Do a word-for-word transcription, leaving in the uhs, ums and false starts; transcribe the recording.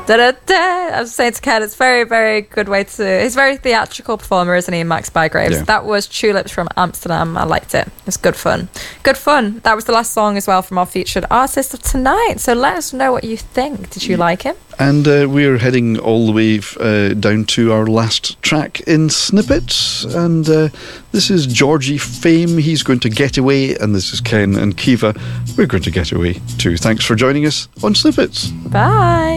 Da-da-da. I was saying to Ken, it's very, very good way to... He's a very theatrical performer, isn't he, Max Bygraves? Yeah. That was Tulips from Amsterdam. I liked it. It's good fun. Good fun. That was the last song as well from our featured artist of tonight. So let us know what you think. Did you like him? And uh, we're heading all the way uh, down to our last track in Snippets. And uh, this is Georgie Fame. He's going to get away. And this is Ken and Kiva. We're going to get away too. Thanks for joining us on Snippets. Bye.